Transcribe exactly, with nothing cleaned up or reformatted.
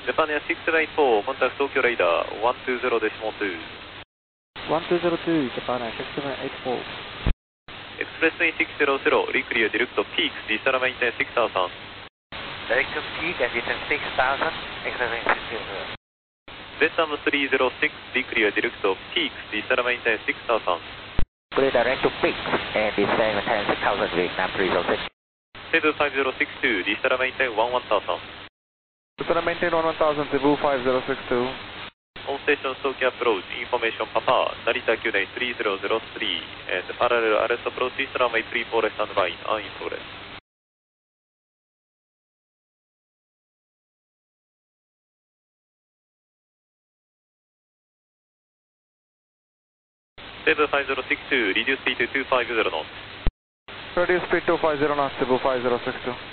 Japan six seven eight four, contact Tokyo radar one two zero decimal two. one two zero two, Japan six seven eight four. Expressway six zero zero, reclear direct to peaks, descend maintain six thousand. Direct to peak and descend six thousand, Expressway six zero zero. Vietnam three zero six, reclear direct to peaks, descend maintain six thousand. Clear direct to peak and descend maintain six thousand, Vietnam three zero six. Cebu five zero six two, descend maintain one one thousand. Descend maintain one one thousand, Cebu five zero six two. On station Tokyo approach, information Papa, Narita Q nine three zero zero three, and parallel arrest approach is runway three four left and line, uninfluenced. Cebu five zero six two, reduce speed to two five zero knots. Reduce speed two five zero knots, Cebu five zero six two.